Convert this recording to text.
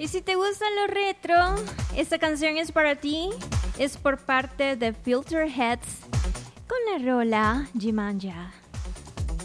Y si te gusta lo retro, esta canción es para ti. Es por parte de Filterheads con la rola Jimanja.